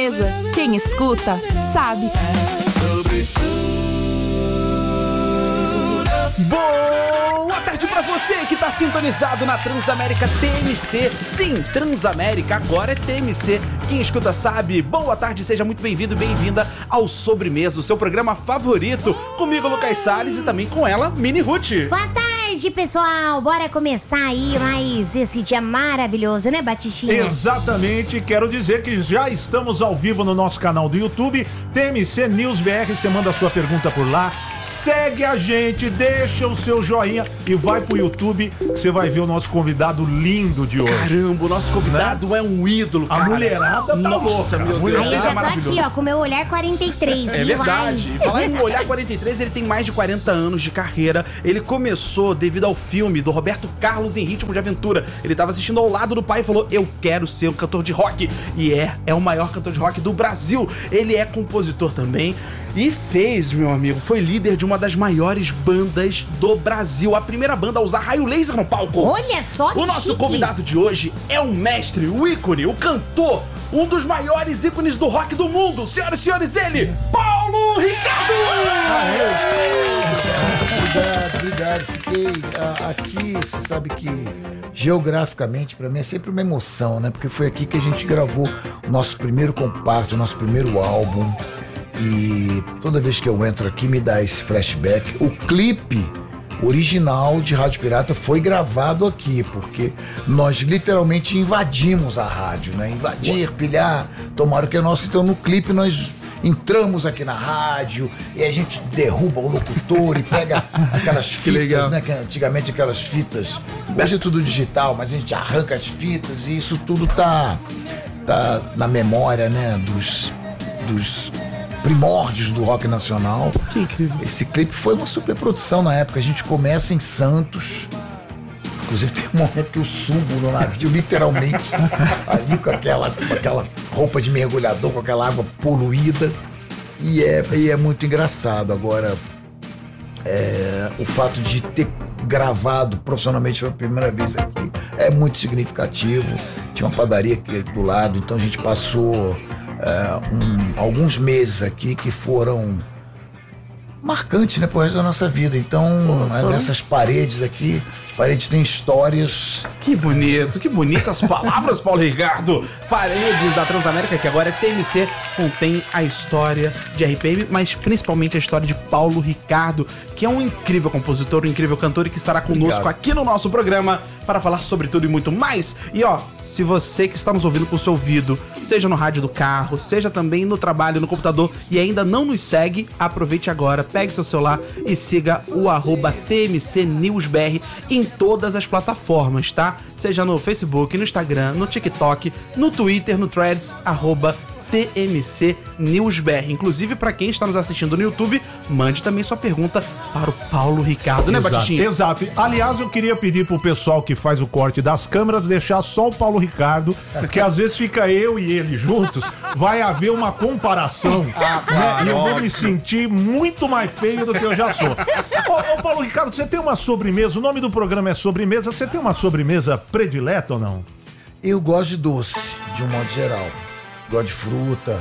sobremesa. Quem escuta, sabe. Boa tarde pra você que tá sintonizado na Transamérica TMC. Sim, Transamérica agora é TMC. Quem escuta sabe. Boa tarde, seja muito bem-vindo e bem-vinda ao Sobremesa, o seu programa favorito. Comigo, Lucas Salles, e também com ela, Mini Ruth. Boa tarde, pessoal. Bora começar aí mais esse dia maravilhoso, né, Batistinha? Exatamente. Quero dizer que já estamos ao vivo no nosso canal do YouTube, TMC News BR. Você manda a sua pergunta por lá. Segue a gente, deixa o seu joinha e vai pro YouTube que você vai ver o nosso convidado lindo de hoje. Caramba, o nosso convidado, né? É um ídolo, cara. A mulherada tá louca. Meu Deus, Aí eu já tô aqui, ó, com o meu olhar 43. É verdade. E falar em olhar 43, ele tem mais de 40 anos de carreira. Ele começou devido ao filme do Roberto Carlos em Ritmo de Aventura. Ele tava assistindo ao lado do pai e falou: eu quero ser um cantor de rock. E é o maior cantor de rock do Brasil. Ele é compositor também. E fez, meu amigo, foi líder de uma das maiores bandas do Brasil. A primeira banda a usar raio laser no palco. Olha só que O nosso chique. convidado de hoje é o mestre, o ícone, o cantor, um dos maiores ícones do rock do mundo. Senhoras e senhores, ele, Paulo Ricardo! Obrigado. Fiquei aqui, você sabe que geograficamente pra mim é sempre uma emoção, né? Porque foi aqui que a gente gravou o nosso primeiro compacto, o nosso primeiro álbum. E toda vez que eu entro aqui me dá esse flashback. O clipe original de Rádio Pirata foi gravado aqui, porque nós literalmente invadimos a rádio, né? Invadir, pilhar, tomaram o que é nosso. Então no clipe nós entramos aqui na rádio e a gente derruba o locutor e pega aquelas fitas, né? Que antigamente aquelas fitas, hoje é tudo digital, mas a gente arranca as fitas e isso tudo tá na memória, né? Dos primórdios do rock nacional. Que incrível. Esse clipe foi uma superprodução na época. A gente começa em Santos. Inclusive tem um momento que eu subo no navio, literalmente, ali com aquela roupa de mergulhador, com aquela água poluída. E é muito engraçado. Agora, o fato de ter gravado profissionalmente pela primeira vez aqui é muito significativo. Tinha uma padaria aqui do lado, então a gente passou alguns meses aqui que foram marcantes, né, pro resto da nossa vida. Então, nessas paredes aqui, as paredes têm histórias. Que bonitas palavras, Paulo Ricardo. Paredes da Transamérica, que agora é TMC, contém a história de RPM, mas principalmente a história de Paulo Ricardo, que é um incrível compositor, um incrível cantor e que estará conosco aqui no nosso programa para falar sobre tudo e muito mais. E ó, se você que está nos ouvindo com o seu ouvido, seja no rádio do carro, seja também no trabalho, no computador, e ainda não nos segue, aproveite agora, pegue seu celular e siga o @TMCNewsBR em todas as plataformas, tá? Seja no Facebook, no Instagram, no TikTok, no Twitter, no Threads, TMC News BR. Inclusive, para quem está nos assistindo no YouTube, mande também sua pergunta para o Paulo Ricardo, né, Batistinha? Exato. Aliás, eu queria pedir pro pessoal que faz o corte das câmeras deixar só o Paulo Ricardo, porque às vezes fica eu e ele juntos, vai haver uma comparação, né? E eu vou me sentir muito mais feio do que eu já sou. Ô, Paulo Ricardo, você tem uma sobremesa, o nome do programa é Sobremesa, você tem uma sobremesa predileta ou não? Eu gosto de doce, de um modo geral. Gosto de fruta.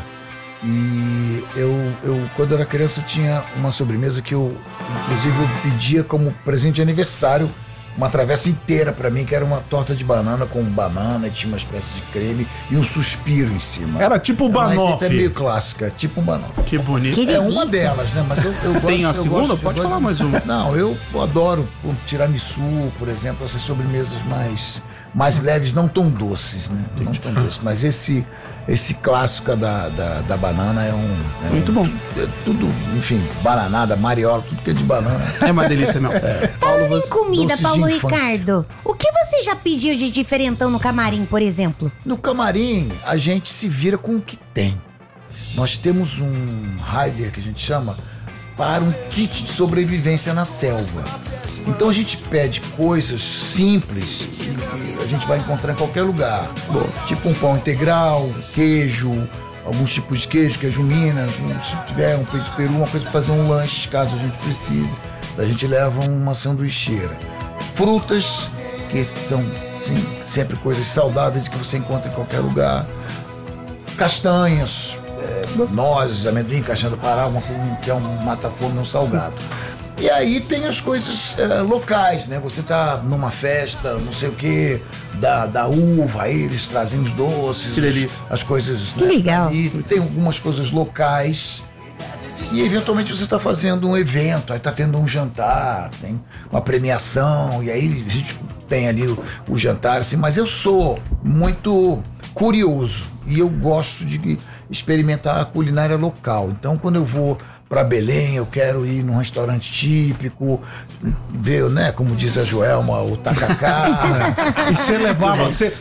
E eu quando eu era criança, eu tinha uma sobremesa que inclusive, eu pedia como presente de aniversário uma travessa inteira pra mim, que era uma torta de banana com banana, e tinha uma espécie de creme e um suspiro em cima. Era tipo um banoffee. É meio clássica, tipo um banoffee. Que bonito. Que É delícia. uma delas, né? Mas eu gosto... Tem a segunda? Pode falar mais uma. Não, eu adoro o tiramisu, por exemplo, essas sobremesas mais leves, não tão doces, né? Não tão doces, mas esse clássico da banana é muito bom. É tudo, enfim, bananada, mariola, tudo que é de banana. É uma delícia, não. Falando em comida, doces de Paulo infância. Ricardo, o que você já pediu de diferentão no camarim, por exemplo? No camarim, a gente se vira com o que tem. Nós temos um rider que a gente chama para um kit de sobrevivência na selva. Então a gente pede coisas simples que a gente vai encontrar em qualquer lugar. Tipo um pão integral, queijo, alguns tipos de queijo Minas, se tiver um peito de peru, uma coisa para fazer um lanche caso a gente precise. A gente leva uma sanduicheira. Frutas, que são sim, sempre coisas saudáveis que você encontra em qualquer lugar. castanhas, nozes, amendoim, castanha do Pará, que é um mata-fome, um salgado. E aí tem as coisas locais, né? Você tá numa festa, não sei o que, da uva, aí eles trazem os doces, que delícia. as coisas. Que legal. E tem algumas coisas locais. E eventualmente você está fazendo um evento, aí está tendo um jantar, tem uma premiação, e aí a gente tem ali o jantar, assim, mas eu sou muito curioso e eu gosto de experimentar a culinária local. Então, quando eu vou para Belém, eu quero ir num restaurante típico, ver, né, como diz a Joelma, o tacacá. E você levava, você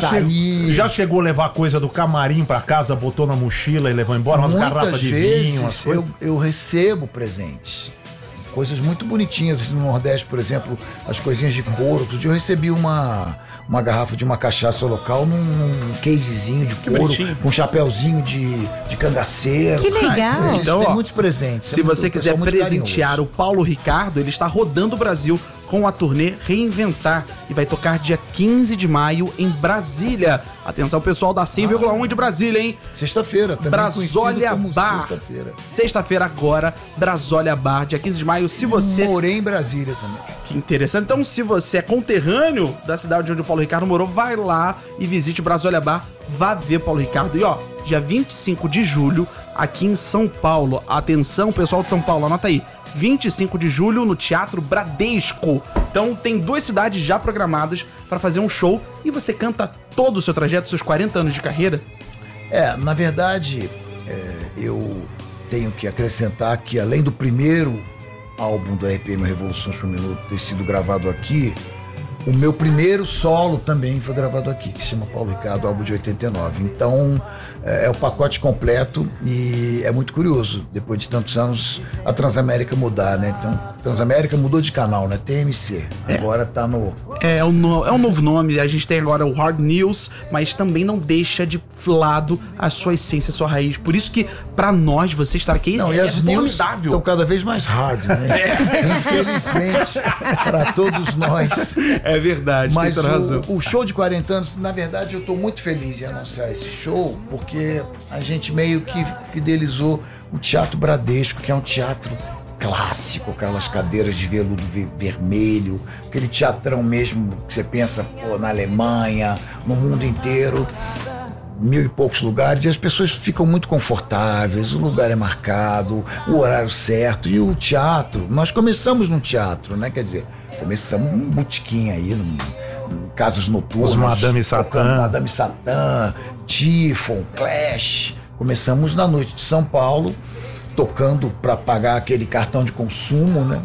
já chegou a levar coisa do camarim pra casa, botou na mochila e levou embora umas garrafas de vinho, umas coisas? Eu recebo presentes. Coisas muito bonitinhas no Nordeste, por exemplo, as coisinhas de couro. Outro dia eu recebi uma garrafa de uma cachaça local num casezinho de couro, com um chapéuzinho de cangaceiro. Que legal! Então, tem muitos presentes. Se você quiser presentear o Paulo Ricardo, ele está rodando o Brasil com a turnê Reinventar e vai tocar dia 15 de maio em Brasília. Atenção, pessoal da 100,1 de Brasília, hein? Sexta-feira, também Brasólia como Bar. Sexta-feira agora, Brasólia Bar, dia 15 de maio. Se você... Morei em Brasília também. Que interessante. Então, se você é conterrâneo da cidade onde o Paulo Ricardo morou, vai lá e visite o Brasólia Bar. Vá ver Paulo Ricardo. E ó, dia 25 de julho, aqui em São Paulo. Atenção, pessoal de São Paulo, anota aí. 25 de julho no Teatro Bradesco. Então tem 2 cidades já programadas para fazer um show e você canta todo o seu trajeto, seus 40 anos de carreira. Na verdade, eu tenho que acrescentar que além do primeiro álbum do RPM Revoluções por Minuto ter sido gravado aqui, o meu primeiro solo também foi gravado aqui, que se chama Paulo Ricardo, álbum de 89. Então, é o pacote completo e é muito curioso, depois de tantos anos, a Transamérica mudar, né? Então, Transamérica mudou de canal, né? TMC. Agora tá no... É um novo nome, a gente tem agora o Hard News, mas também não deixa de lado a sua essência, a sua raiz. Por isso que, pra nós, você estar aqui e as news estão cada vez mais hard, né? Infelizmente, pra todos nós... É verdade, mas tem toda razão. O show de 40 anos, na verdade, eu tô muito feliz em anunciar esse show, porque a gente meio que fidelizou o Teatro Bradesco, que é um teatro clássico, aquelas cadeiras de veludo vermelho, aquele teatrão mesmo que você pensa na Alemanha, no mundo inteiro, 1000 e poucos lugares, e as pessoas ficam muito confortáveis, o lugar é marcado, o horário certo, e o teatro, nós começamos no teatro, né? Quer dizer, começamos num botequim aí, casas noturnas. Os Madame Satã. Madame Satã, Tifon, Clash. Começamos na noite de São Paulo, tocando para pagar aquele cartão de consumo, né?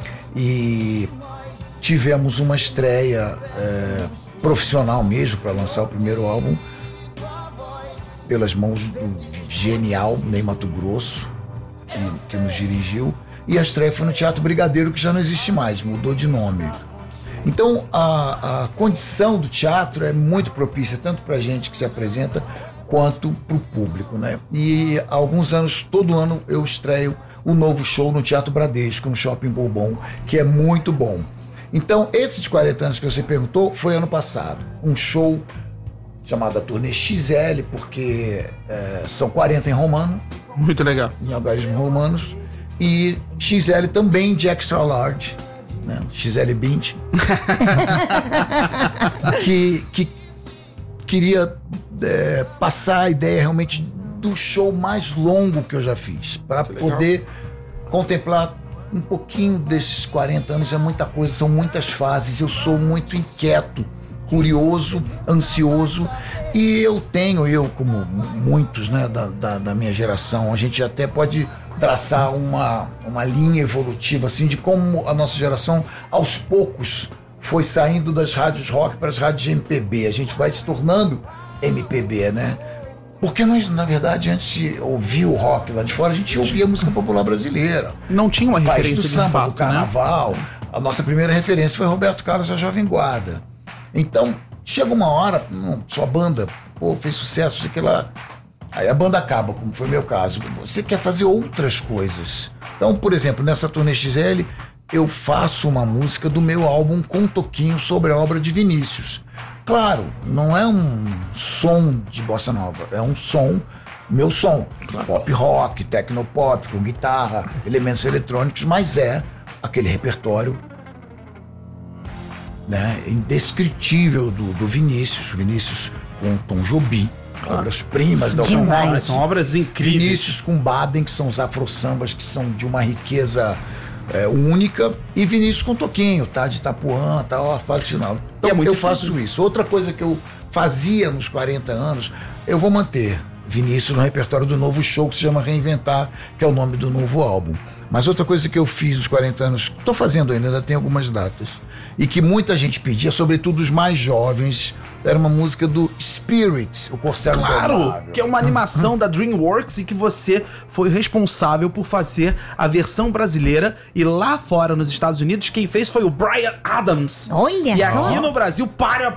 E tivemos uma estreia profissional mesmo para lançar o primeiro álbum pelas mãos do genial Ney Matogrosso, que nos dirigiu. E a estreia foi no Teatro Brigadeiro, que já não existe mais, mudou de nome. Então a condição do teatro é muito propícia, tanto para a gente que se apresenta, quanto para o público, né? E há alguns anos, todo ano, eu estreio um novo show no Teatro Bradesco, no Shopping Bourbon, que é muito bom. Então, esse de 40 anos que você perguntou foi ano passado. Um show chamado Turnê XL, porque são 40 em romano. Muito legal. Em algarismos romanos. E XL também de extra large, né? XL Bint. que queria passar a ideia realmente do show mais longo que eu já fiz, para poder contemplar um pouquinho desses 40 anos. É muita coisa, são muitas fases. Eu sou muito inquieto, curioso, ansioso, e eu como muitos, né, da minha geração, a gente até pode traçar uma linha evolutiva assim de como a nossa geração aos poucos foi saindo das rádios rock para as rádios MPB. A gente vai se tornando MPB, né? Porque nós, na verdade, antes de ouvir o rock lá de fora, a gente ouvia música popular brasileira. Não tinha uma referência do samba, de fato, do carnaval. Né? A nossa primeira referência foi Roberto Carlos, a Jovem Guarda. Então, chega uma hora, sua banda, fez sucesso, sei que lá. Aí a banda acaba, como foi o meu caso. Você quer fazer outras coisas. Então, por exemplo, nessa turnê XL, eu faço uma música do meu álbum com um toquinho sobre a obra de Vinícius. Claro, não é um som de bossa nova, é um som, meu som, pop rock, tecnopop, com guitarra, elementos eletrônicos, mas é aquele repertório, né, indescritível do Vinícius com Tom Jobim, obras-primas da Demais. São obras incríveis. Vinícius com Baden, que são os afro-sambas, que são de uma riqueza única, e Vinícius com Toquinho, tá? De Itapuã, tá? A fase final. Então, eu faço isso. Outra coisa que eu fazia nos 40 anos, eu vou manter Vinícius no repertório do novo show, que se chama Reinventar, que é o nome do novo álbum. Mas outra coisa que eu fiz nos 40 anos, tô fazendo ainda tem algumas datas, e que muita gente pedia, sobretudo os mais jovens, era uma música do Spirit, o Corcel Claro, que é uma animação da DreamWorks e que você foi responsável por fazer a versão brasileira, e lá fora nos Estados Unidos quem fez foi o Bryan Adams. Olha e só. aqui no Brasil, para